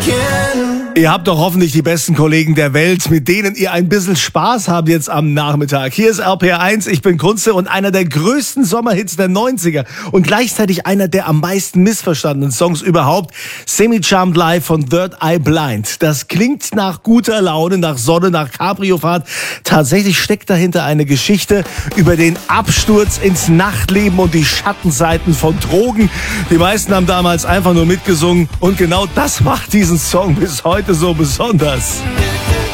Ihr habt doch hoffentlich die besten Kollegen der Welt, mit denen ihr ein bisschen Spaß habt jetzt am Nachmittag. Hier ist RPR1, ich bin Kunze und einer der größten Sommerhits der 90er und gleichzeitig einer der am meisten missverstandenen Songs überhaupt. Semi-Charmed Live von Third Eye Blind. Das klingt nach guter Laune, nach Sonne, nach Cabriofahrt. Tatsächlich steckt dahinter eine Geschichte über den Absturz ins Nachtleben und die Schattenseiten von Drogen. Die meisten haben damals einfach nur mitgesungen und genau das macht diesen Song bis heute so besonders.